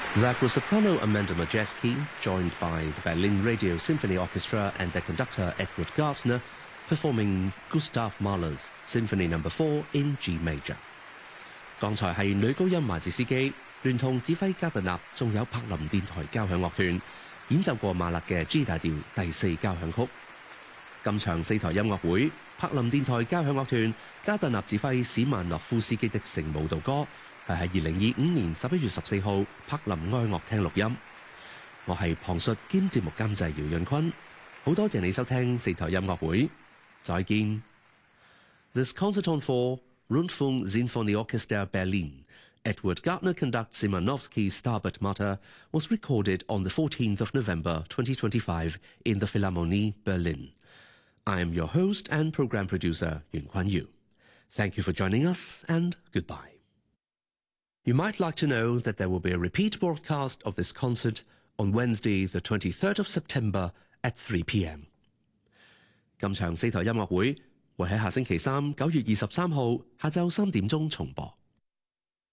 That was soprano Amanda Majeski, joined by the Berlin Radio Symphony Orchestra and their conductor Edward Gardner, performing Gustav Mahler's Symphony No. 4 in G major. 剛才係女高音華治斯基聯同指揮加特納，仲有柏林電台交響樂團演奏過馬勒嘅 G 大調第4交響曲。今場4台音樂會，柏林電台交響樂團加特納指揮史曼諾夫斯基的《聖舞蹈歌》係喺2025年11月14號柏林愛樂廳錄音。我係旁述兼節目監製姚潤坤，好多謝你收聽4台音樂會，再見。This concert on 4 Rundfunk Sinfonieorchester Berlin. Edward Gardner conducts Szymanowski's Stabat Mater was recorded on the 14th of November 2025 in the Philharmonie, Berlin. I am your host and program producer, Yun Kuan Yu. Thank you for joining us, and goodbye. You might like to know that there will be a repeat broadcast of this concert on Wednesday, the 23rd of September at 3 p.m. 今場4台音樂會會喺下星期三9月23號下晝3點鐘重播。